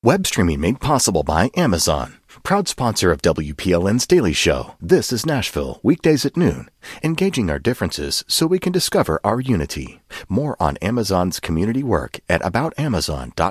Web streaming made possible by Amazon. Proud sponsor of WPLN's Daily Show. This is Nashville, weekdays at noon. Engaging our differences so we can discover our unity. More on Amazon's community work at aboutamazon.com.